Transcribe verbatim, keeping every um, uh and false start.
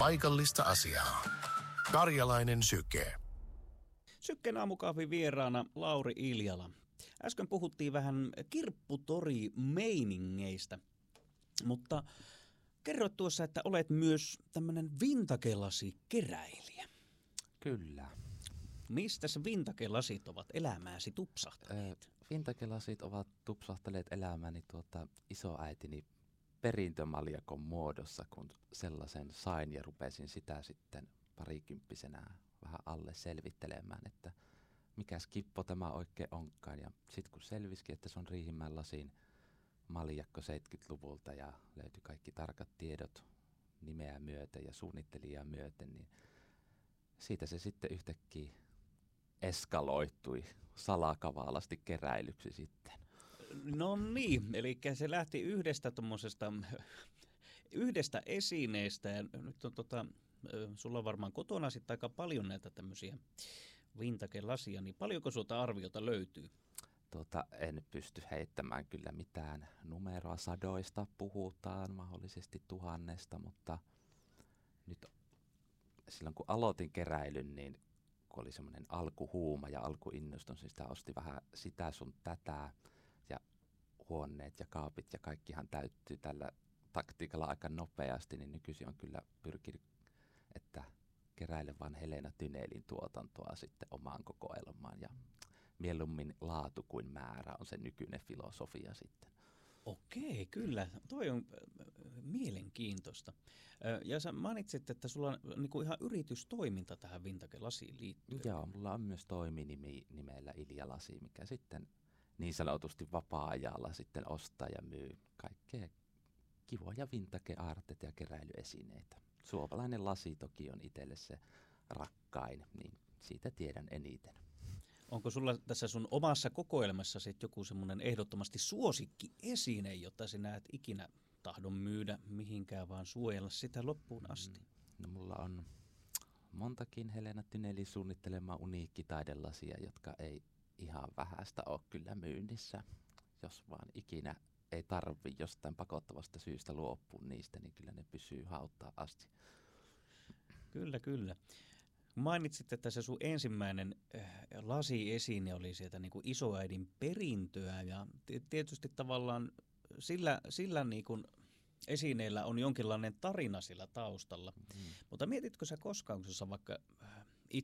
paikallista asiaa. Karjalainen Syke. Sykken aamukahvin vieraana Lauri Iljala. Äsken puhuttiin vähän kirpputori-meiningeistä, mutta kerroit tuossa, että olet myös tämmöinen vintagelasi-keräilijä. Kyllä. Mistä vintagelasit ovat elämääsi tupsahtaneet? Äh, vintagelasit ovat tupsahtaneet elämääni tuota isoäitini perintömaljakon muodossa, kun sellaisen sain ja rupesin sitä sitten parikymppisenä vähän alle selvittelemään, että mikäs kippo tämä oikein onkaan. Ja sitten kun selvisikin, että se on Riihimäen lasin maljakko seitsemänkymmentäluvulta ja löytyi kaikki tarkat tiedot nimeä myöten ja suunnittelijaa myöten, niin siitä se sitten yhtäkkiä eskaloitui salakavalasti keräilyksi sitten. No niin, eli se lähti yhdestä tommosesta, yhdestä esineestä ja nyt on tota, sulla on varmaan kotona sitten aika paljon näitä tämmöisiä vintage-lasia, niin paljonko sulta arviota löytyy? Tuota, en pysty heittämään kyllä mitään numeroa, sadoista puhutaan, mahdollisesti tuhannesta, mutta nyt silloin kun aloitin keräilyn, niin kun oli semmoinen alkuhuuma ja alkuinnostus, niin sitä osti vähän sitä sun tätä ja huoneet ja kaapit ja kaikkihan täyttyy tällä taktiikalla aika nopeasti, niin nykyisin on kyllä pyrkinyt, että keräilen vaan Helena Tynelin tuotantoa sitten omaan kokoelmaan ja mieluummin laatu kuin määrä on se nykyinen filosofia sitten. Okei, kyllä. Toi on mielenkiintoista. Ja sä mainitsit, että sulla on niin kuin ihan yritystoiminta tähän vintage-lasiin liittyen. Joo, mulla on myös toiminimi nimellä Ilja Lasi, mikä sitten niin sanotusti vapaa-ajalla sitten ostaa ja myy kaikkea kivoja vintage-aarteita ja keräilyesineitä. Suomalainen lasi toki on itselle se rakkain, niin siitä tiedän eniten. Onko sulla tässä sun omassa kokoelmassa sitten joku semmoinen ehdottomasti suosikkiesine, jota sinä et ikinä tahdon myydä mihinkään, vaan suojella sitä loppuun asti? Mm, no mulla on montakin Helena Tynelin suunnittelemaa uniikkitaidelasia, jotka ei ihan vähäistä ole kyllä myynnissä. Jos vaan ikinä ei tarvi jostain pakottavasta syystä luopua niistä, niin kyllä ne pysyy hautaan asti. Kyllä, kyllä. Mainitsit, että se sun ensimmäinen äh, lasiesine oli sieltä niin kuin isoäidin perintöä ja tietysti tavallaan sillä, sillä niin kuin esineellä on jonkinlainen tarina sillä taustalla. Mm. Mutta mietitkö sä koskaan, kun sä vaikka